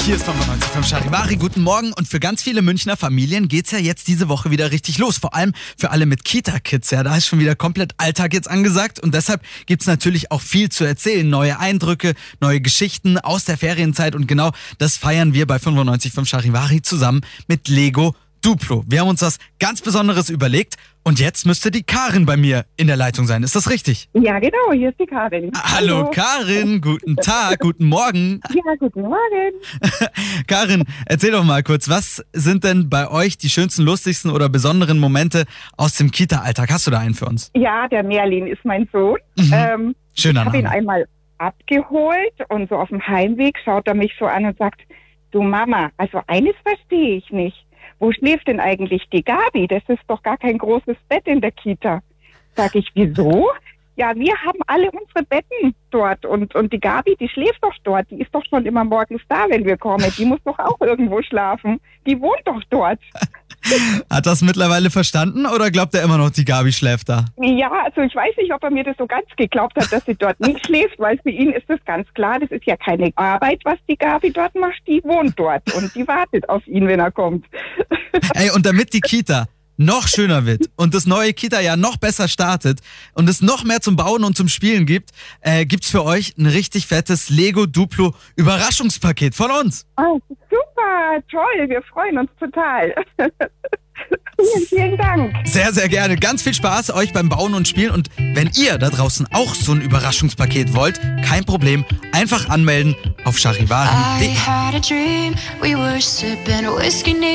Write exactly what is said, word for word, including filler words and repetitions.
Hier ist fünfundneunzig Komma fünf Charivari. Guten Morgen. Und für ganz viele Münchner Familien geht's ja jetzt diese Woche wieder richtig los. Vor allem für alle mit Kita-Kids. Ja, da ist schon wieder komplett Alltag jetzt angesagt. Und deshalb gibt's natürlich auch viel zu erzählen. Neue Eindrücke, neue Geschichten aus der Ferienzeit. Und genau das feiern wir bei fünfundneunzig Komma fünf Charivari zusammen mit Lego Duplo. Wir haben uns was ganz Besonderes überlegt. Und jetzt müsste die Karin bei mir in der Leitung sein. Ist das richtig? Ja, genau, hier ist die Karin. Hallo, Hallo. Karin, guten Tag, guten Morgen. Ja, guten Morgen. Karin, erzähl doch mal kurz, was sind denn bei euch die schönsten, lustigsten oder besonderen Momente aus dem Kita-Alltag? Hast du da einen für uns? Ja, der Merlin ist mein Sohn. Mhm. Ähm, Schöner ich habe ihn Name. einmal abgeholt und so auf dem Heimweg schaut er mich so an und sagt, du Mama, also eines verstehe ich nicht. Wo schläft denn eigentlich die Gabi? Das ist doch gar kein großes Bett in der Kita. Sag ich, wieso? Ja, wir haben alle unsere Betten dort und, und die Gabi, die schläft doch dort. Die ist doch schon immer morgens da, wenn wir kommen. Die muss doch auch irgendwo schlafen. Die wohnt doch dort. Hat das mittlerweile verstanden oder glaubt er immer noch, die Gabi schläft da? Ja, also ich weiß nicht, ob er mir das so ganz geglaubt hat, dass sie dort nicht schläft, weil für ihn ist das ganz klar, das ist ja keine Arbeit, was die Gabi dort macht. Die wohnt dort und die wartet auf ihn, wenn er kommt. Ey, und damit die Kita noch schöner wird und das neue Kita-Jahr noch besser startet und es noch mehr zum Bauen und zum Spielen gibt, äh, gibt's für euch ein richtig fettes Lego Duplo Überraschungspaket von uns. Oh, super, toll, wir freuen uns total. Vielen, vielen Dank. Sehr, sehr gerne. Ganz viel Spaß euch beim Bauen und Spielen. Und wenn ihr da draußen auch so ein Überraschungspaket wollt, kein Problem, einfach anmelden auf charivari punkt de.